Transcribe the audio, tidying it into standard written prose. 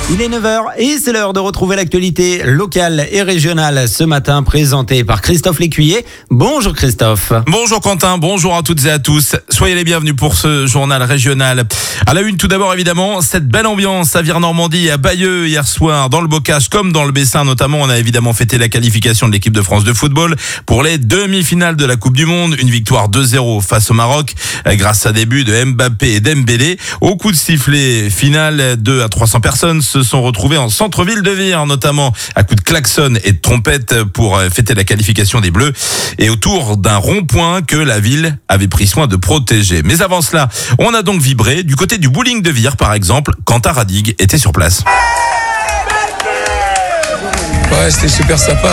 Il est 9h et c'est l'heure de retrouver l'actualité locale et régionale ce matin présentée par Christophe Lécuyer. Bonjour Christophe. Bonjour Quentin, bonjour à toutes et à tous. Soyez les bienvenus pour ce journal régional. À la une tout d'abord évidemment, cette belle ambiance à Vire-Normandie et à Bayeux hier soir dans le Bocage comme dans le Bessin notamment. On a évidemment fêté la qualification de l'équipe de France de football pour les demi-finales de la Coupe du Monde. Une victoire 2-0 face au Maroc grâce à des buts de Mbappé et Dembélé. Au coup de sifflet final, 200 à 300 personnes se sont retrouvées en centre-ville de Vire, notamment à coups de klaxon et de trompette pour fêter la qualification des Bleus et autour d'un rond-point que la ville avait pris soin de protéger. Mais avant cela, on a donc vibré du côté du bowling de Vire par exemple, quand Taradig était sur place. Ouais, c'était super sympa.